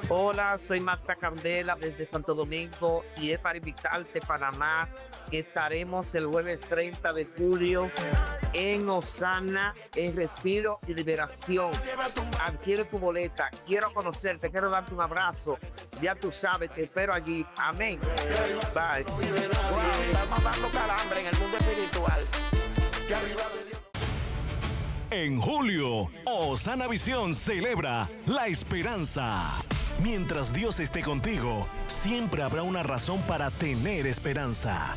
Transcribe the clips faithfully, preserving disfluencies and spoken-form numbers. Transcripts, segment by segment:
Hola, soy Marta Candela desde Santo Domingo y es para invitarte a Panamá que estaremos el jueves treinta de julio en Osana, en Respiro y Liberación. Adquiere tu boleta, quiero conocerte, quiero darte un abrazo. Ya tú sabes, te espero allí. Amén. Bye. Wow, estamos dando calambre en el mundo espiritual. En julio, Osana Visión celebra la esperanza. Mientras Dios esté contigo, siempre habrá una razón para tener esperanza.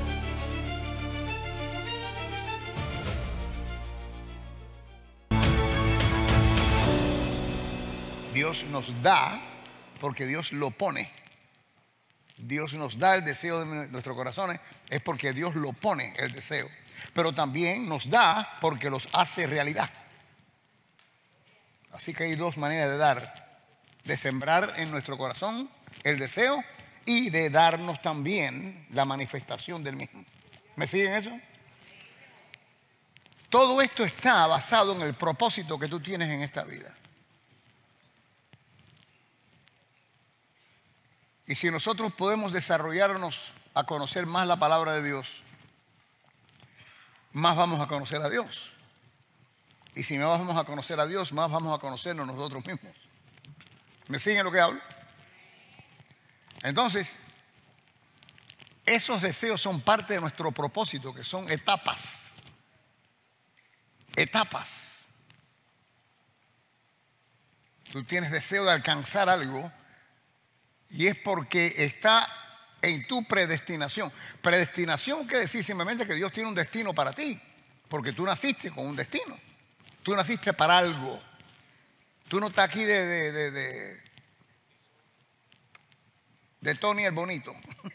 Dios nos da porque Dios lo pone. Dios nos da el deseo de nuestros corazones, es porque Dios lo pone, el deseo. Pero también nos da porque los hace realidad. Así que hay dos maneras de dar: de sembrar en nuestro corazón el deseo y de darnos también la manifestación del mismo. ¿Me siguen eso? Todo esto está basado en el propósito que tú tienes en esta vida. Y si nosotros podemos desarrollarnos a conocer más la palabra de Dios, más vamos a conocer a Dios. Y si más vamos a conocer a Dios, más vamos a conocernos nosotros mismos. ¿Me siguen lo que hablo? Entonces, esos deseos son parte de nuestro propósito, que son etapas. Etapas. Tú tienes deseo de alcanzar algo y es porque está en tu predestinación. Predestinación quiere decir simplemente que Dios tiene un destino para ti, porque tú naciste con un destino. Tú naciste para algo. Tú no estás aquí de, de, de, de, de Tony el Bonito.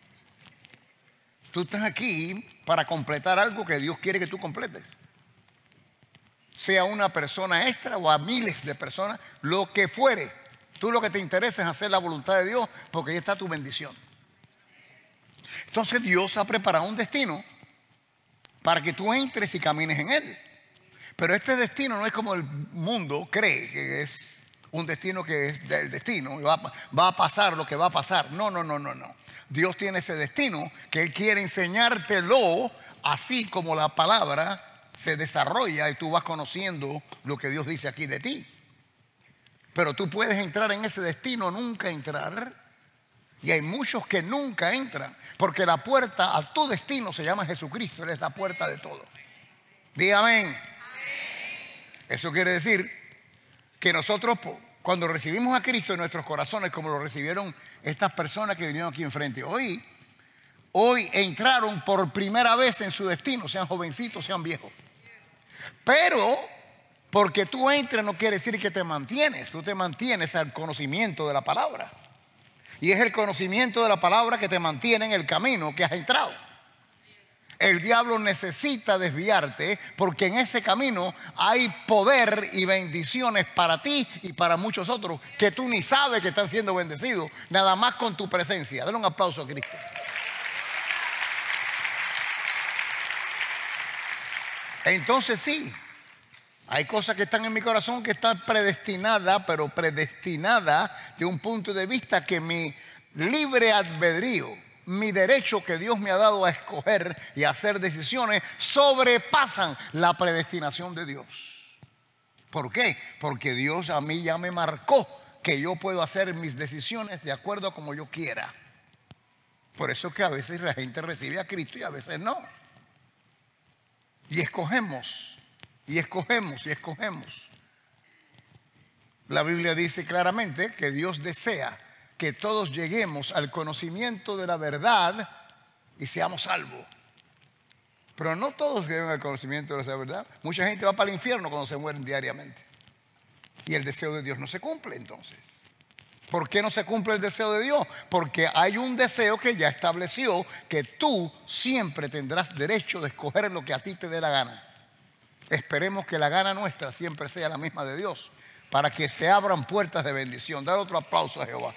Tú estás aquí para completar algo que Dios quiere que tú completes. Sea una persona extra o a miles de personas, lo que fuere. Tú lo que te interesa es hacer la voluntad de Dios, porque ahí está tu bendición. Entonces Dios ha preparado un destino para que tú entres y camines en él. Pero este destino no es como el mundo cree que es un destino que es del destino. Va, va a pasar lo que va a pasar. No, no, no, no, no. Dios tiene ese destino que Él quiere enseñártelo, así como la palabra se desarrolla y tú vas conociendo lo que Dios dice aquí de ti. Pero tú puedes entrar en ese destino o nunca entrar. Y hay muchos que nunca entran, porque la puerta a tu destino se llama Jesucristo. Él es la puerta de todo. Dígame. Amén. Eso quiere decir que nosotros, cuando recibimos a Cristo en nuestros corazones, como lo recibieron estas personas que vinieron aquí enfrente hoy, hoy entraron por primera vez en su destino, sean jovencitos, sean viejos. Pero porque tú entres no quiere decir que te mantienes. Tú te mantienes al conocimiento de la palabra. Y es el conocimiento de la palabra que te mantiene en el camino que has entrado. El diablo necesita desviarte, porque en ese camino hay poder y bendiciones para ti y para muchos otros que tú ni sabes que están siendo bendecidos, nada más con tu presencia. Dale un aplauso a Cristo. Entonces sí, hay cosas que están en mi corazón que están predestinadas, pero predestinadas de un punto de vista que mi libre albedrío, mi derecho que Dios me ha dado a escoger y a hacer decisiones, sobrepasan la predestinación de Dios. ¿Por qué? Porque Dios a mí ya me marcó que yo puedo hacer mis decisiones de acuerdo a como yo quiera. Por eso es que a veces la gente recibe a Cristo y a veces no. Y escogemos. Y escogemos y escogemos. La Biblia dice claramente que Dios desea que todos lleguemos al conocimiento de la verdad y seamos salvos. Pero no todos llegan al conocimiento de la verdad. Mucha gente va para el infierno cuando se mueren diariamente. Y el deseo de Dios no se cumple entonces. ¿Por qué no se cumple el deseo de Dios? Porque hay un deseo que ya estableció que tú siempre tendrás derecho de escoger lo que a ti te dé la gana. Esperemos que la gana nuestra siempre sea la misma de Dios, para que se abran puertas de bendición. Dale otro aplauso a Jehová.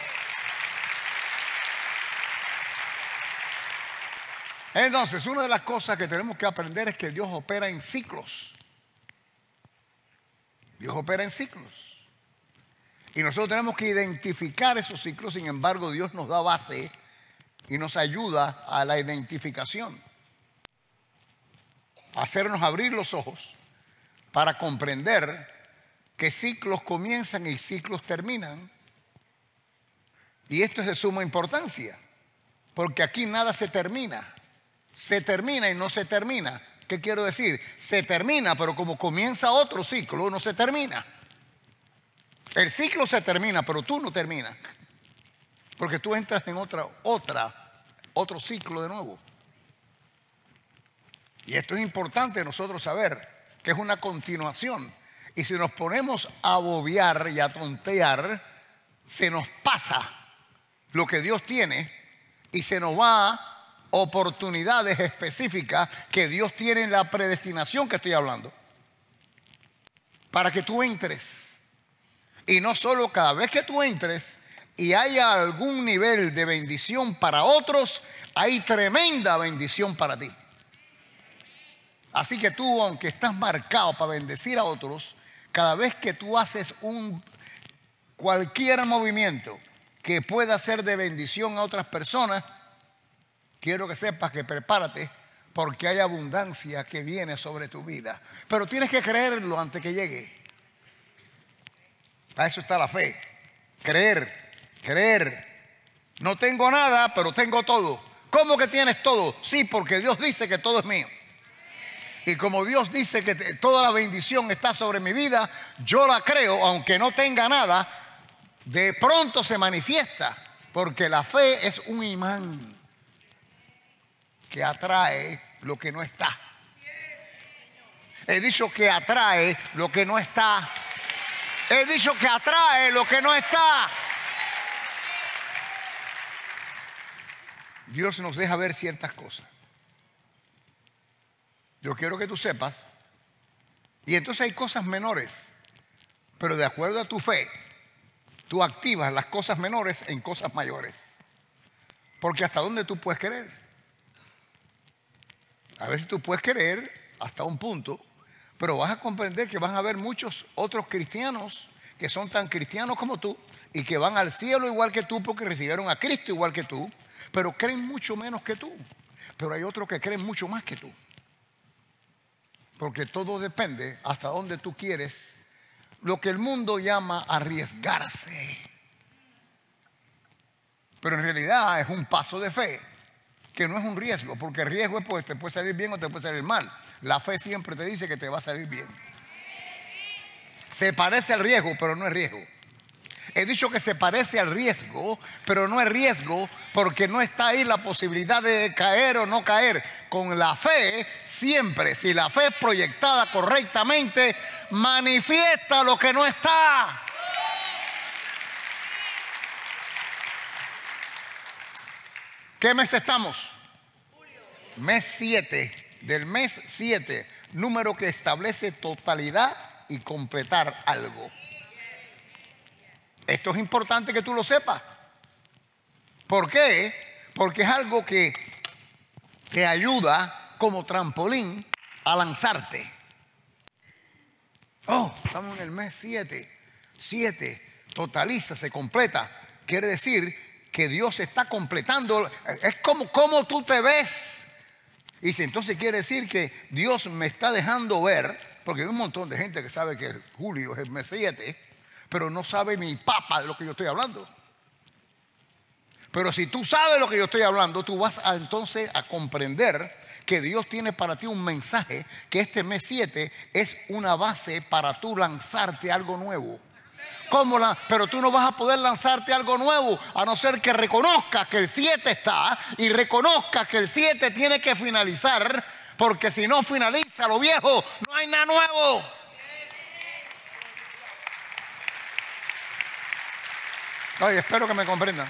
Entonces, una de las cosas que tenemos que aprender es que Dios opera en ciclos. Dios opera en ciclos. Y nosotros tenemos que identificar esos ciclos. Sin embargo, Dios nos da base y nos ayuda a la identificación. Hacernos abrir los ojos para comprender que ciclos comienzan y ciclos terminan. Y esto es de suma importancia, porque aquí nada se termina. Se termina y no se termina. ¿Qué quiero decir? Se termina, pero como comienza otro ciclo, no se termina. El ciclo se termina, pero tú no terminas, porque tú entras en otra, otra, otro ciclo de nuevo. Y esto es importante nosotros saber, que es una continuación. Y si nos ponemos a bobear y a tontear, se nos pasa lo que Dios tiene y se nos va oportunidades específicas que Dios tiene en la predestinación que estoy hablando, para que tú entres. Y no solo cada vez que tú entres y haya algún nivel de bendición para otros, hay tremenda bendición para ti. Así que tú, aunque estás marcado para bendecir a otros, cada vez que tú haces un cualquier movimiento que pueda ser de bendición a otras personas, quiero que sepas que prepárate, porque hay abundancia que viene sobre tu vida. Pero tienes que creerlo antes que llegue. A eso está la fe. Creer, creer. No tengo nada, pero tengo todo. ¿Cómo que tienes todo? Sí, porque Dios dice que todo es mío. Y como Dios dice que toda la bendición está sobre mi vida, yo la creo, aunque no tenga nada, de pronto se manifiesta, porque la fe es un imán que atrae lo que no está. He dicho que atrae lo que no está. He dicho que atrae lo que no está. Dios nos deja ver ciertas cosas. Yo quiero que tú sepas. Y entonces hay cosas menores, pero de acuerdo a tu fe, tú activas las cosas menores en cosas mayores. Porque hasta dónde tú puedes creer. A veces tú puedes creer hasta un punto, pero vas a comprender que van a haber muchos otros cristianos que son tan cristianos como tú y que van al cielo igual que tú porque recibieron a Cristo igual que tú, pero creen mucho menos que tú. Pero hay otros que creen mucho más que tú. Porque todo depende hasta dónde tú quieres, lo que el mundo llama arriesgarse. Pero en realidad es un paso de fe, que no es un riesgo, porque el riesgo es pues te puede salir bien o te puede salir mal. La fe siempre te dice que te va a salir bien. Se parece al riesgo, pero no es riesgo. He dicho que se parece al riesgo, pero no es riesgo, porque no está ahí la posibilidad de caer o no caer. Con la fe, siempre, si la fe es proyectada correctamente, manifiesta lo que no está. ¿Qué mes estamos? Mes siete. Del mes siete, número que establece totalidad y completar algo. Esto es importante que tú lo sepas. ¿Por qué? Porque es algo que te ayuda como trampolín a lanzarte. Oh, estamos en el mes siete. siete, totaliza, se completa. Quiere decir que Dios está completando. Es como, como tú te ves. Y si entonces quiere decir que Dios me está dejando ver, porque hay un montón de gente que sabe que julio es el mes siete, pero no sabe ni papa de lo que yo estoy hablando. Pero si tú sabes lo que yo estoy hablando, tú vas a, entonces a comprender que Dios tiene para ti un mensaje, que este mes siete es una base para tú lanzarte algo nuevo. ¿Cómo la? Pero tú no vas a poder lanzarte algo nuevo a no ser que reconozcas que el siete está y reconozcas que el siete tiene que finalizar, porque si no finaliza lo viejo, no hay nada nuevo. Oye, espero que me comprendan.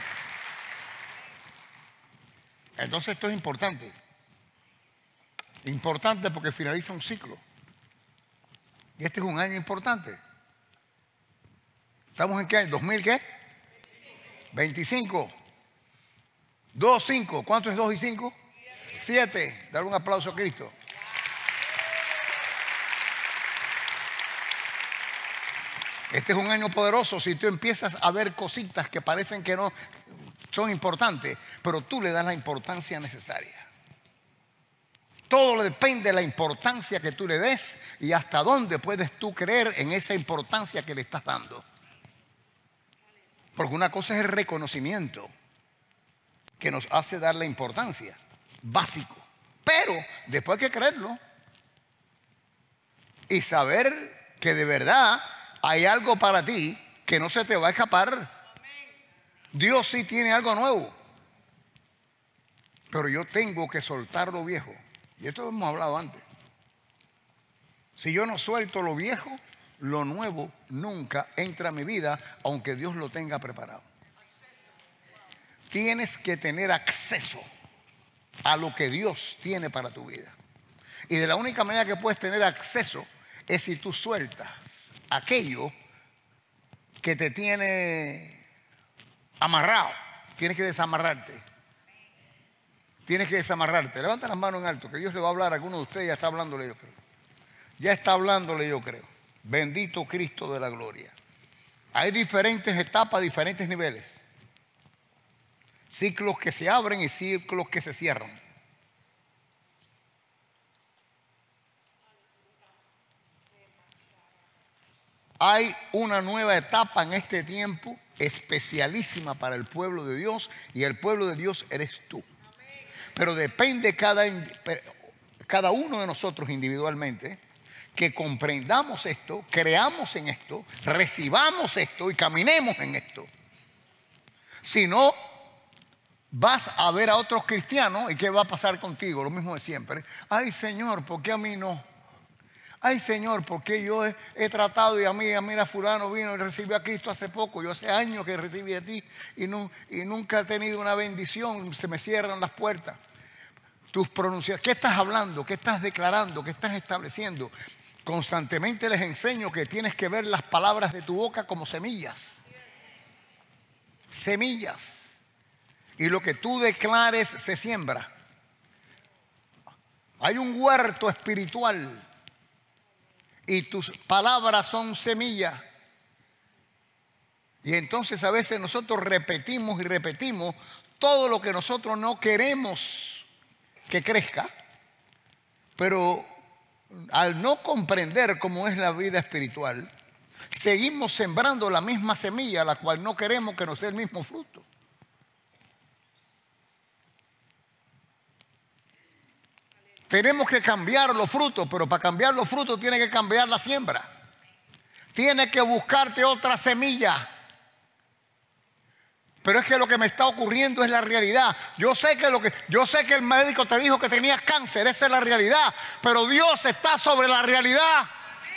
Entonces esto es importante. Importante porque finaliza un ciclo. Y este es un año importante. ¿Estamos en qué año? ¿dos mil qué? veinticinco. dos, cinco. ¿Cuánto es dos y cinco? siete. Dar un aplauso a Cristo. Este es un año poderoso si tú empiezas a ver cositas que parecen que no son importantes, pero tú le das la importancia necesaria. Todo depende de la importancia que tú le des y hasta dónde puedes tú creer en esa importancia que le estás dando. Porque una cosa es el reconocimiento que nos hace dar la importancia, básico. Pero después hay que creerlo y saber que de verdad hay algo para ti que no se te va a escapar. Dios sí tiene algo nuevo, pero yo tengo que soltar lo viejo. Y esto lo hemos hablado antes. Si yo no suelto lo viejo, lo nuevo nunca entra a mi vida, aunque Dios lo tenga preparado. Tienes que tener acceso a lo que Dios tiene para tu vida. Y de la única manera que puedes tener acceso es si tú sueltas aquello que te tiene amarrado. Tienes que desamarrarte. Tienes que desamarrarte. Levanta las manos en alto, que Dios le va a hablar a alguno de ustedes. Ya está hablándole, yo creo. Ya está hablándole, yo creo. Bendito Cristo de la gloria. Hay diferentes etapas, diferentes niveles. Ciclos que se abren y ciclos que se cierran. Hay una nueva etapa en este tiempo especialísima para el pueblo de Dios, y el pueblo de Dios eres tú. Pero depende cada, cada uno de nosotros individualmente que comprendamos esto, creamos en esto, recibamos esto y caminemos en esto. Si no, vas a ver a otros cristianos y ¿qué va a pasar contigo? Lo mismo de siempre. Ay, Señor, ¿por qué a mí no? Ay, Señor, ¿por qué yo he, he tratado y a mí, a mira, fulano vino y recibió a Cristo hace poco? Yo hace años que recibí a ti y, no, y nunca he tenido una bendición, se me cierran las puertas. Tus pronunciaciones, ¿qué estás hablando? ¿Qué estás declarando? ¿Qué estás estableciendo? Constantemente les enseño que tienes que ver las palabras de tu boca como semillas. Semillas. Y lo que tú declares se siembra. Hay un huerto espiritual y tus palabras son semillas. Y entonces a veces nosotros repetimos y repetimos todo lo que nosotros no queremos que crezca, pero al no comprender cómo es la vida espiritual, seguimos sembrando la misma semilla, la cual no queremos que nos dé el mismo fruto. Tenemos que cambiar los frutos, pero para cambiar los frutos tiene que cambiar la siembra. Tienes que buscarte otra semilla. Pero es que lo que me está ocurriendo es la realidad. Yo sé que lo que yo sé que el médico te dijo que tenías cáncer, esa es la realidad, pero Dios está sobre la realidad.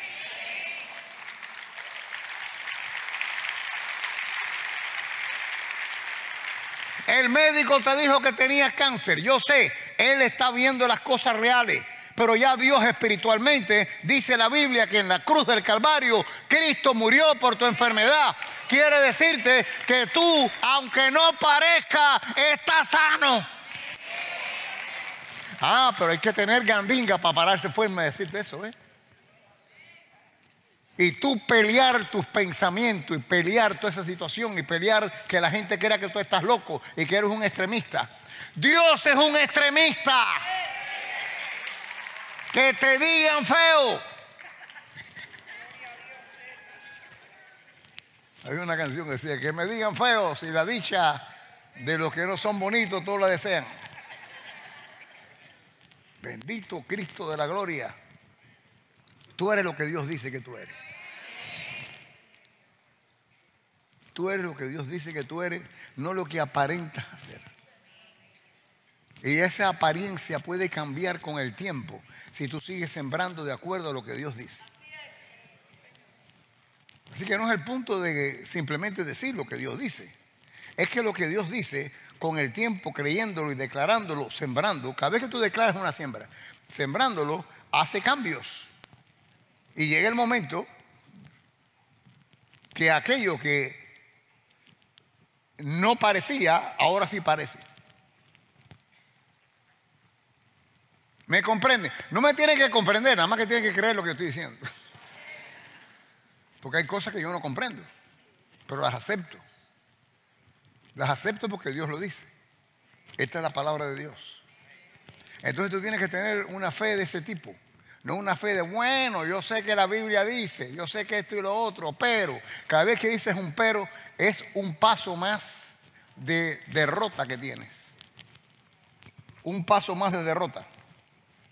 El médico te dijo que tenías cáncer. Yo sé, Él está viendo las cosas reales. Pero ya Dios espiritualmente, dice la Biblia que en la cruz del Calvario, Cristo murió por tu enfermedad. Quiere decirte que tú, aunque no parezca, estás sano. Ah, pero hay que tener gandinga para pararse fuerte y decirte eso, ¿eh? Y tú pelear tus pensamientos y pelear toda esa situación y pelear que la gente crea que tú estás loco y que eres un extremista. Dios es un extremista. Que te digan feo. Había una canción que decía: que me digan feo, si la dicha de los que no son bonitos todos la desean. Bendito Cristo de la gloria. Tú eres lo que Dios dice que tú eres. Tú eres lo que Dios dice que tú eres, no lo que aparentas hacer. Y esa apariencia puede cambiar con el tiempo si tú sigues sembrando de acuerdo a lo que Dios dice. Así que no es el punto de simplemente decir lo que Dios dice. Es que lo que Dios dice, con el tiempo, creyéndolo y declarándolo, sembrando, cada vez que tú declaras una siembra, sembrándolo, hace cambios. Y llega el momento que aquello que no parecía, ahora sí parece. ¿Me comprende? No me tiene que comprender, nada más que tiene que creer lo que estoy diciendo. Porque hay cosas que yo no comprendo, pero las acepto. Las acepto porque Dios lo dice. Esta es la palabra de Dios. Entonces tú tienes que tener una fe de ese tipo. No una fe de, bueno, yo sé que la Biblia dice, yo sé que esto y lo otro, pero cada vez que dices un pero, es un paso más de derrota que tienes. Un paso más de derrota.